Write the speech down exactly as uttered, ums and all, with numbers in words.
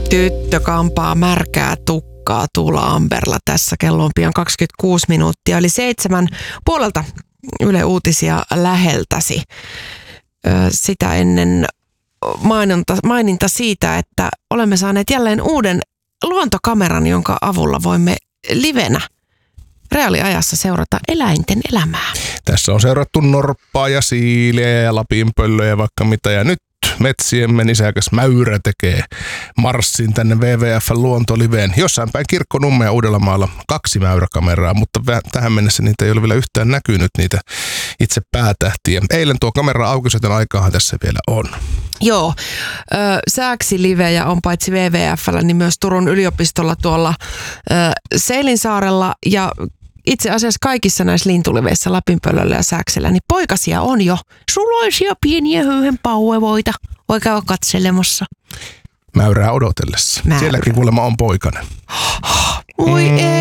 Tyttö kampaa märkää tukkaa Tuula Amberla tässä. Kello on pian kaksikymmentäkuusi minuuttia. Eli seitsemän puolelta Yle Uutisia läheltäsi. Sitä ennen maininta, maininta siitä, että olemme saaneet jälleen uuden luontokameran, jonka avulla voimme livenä reaaliajassa seurata eläinten elämää. Tässä on seurattu norppaa ja siileä ja lapinpöllöjä ja vaikka mitä. Ja nyt metsiemme nisäkäs Mäyrä tekee marssin tänne W W F:n luontoliveen. Jossain päin Kirkkonummea ja Uudellamaalla kaksi mäyräkameraa, mutta tähän mennessä niitä ei ole vielä yhtään näkynyt, niitä itse päätähtiä. Eilen tuo kamera auki, joten aikaahan tässä vielä on. Joo, ö, sääksilivejä on paitsi W W F:llä, niin myös Turun yliopistolla tuolla ö, Seilinsaarella ja itse asiassa kaikissa näissä lintuliveissä Lapinpöllöllä ja Sääksellä, niin poikasia on jo suloisia pieniä höyhenpauevoita. Voi käydä katselemassa. Mäyrää odotellessa. Mäyrä. Sielläkin kuulemma on poikainen. Voi mm.